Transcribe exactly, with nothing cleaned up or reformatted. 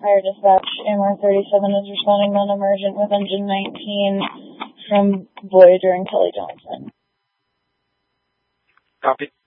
Fire dispatch, A M R thirty-seven is responding non-emergent with engine nineteen from Voyager and Kelly Johnson. Copy.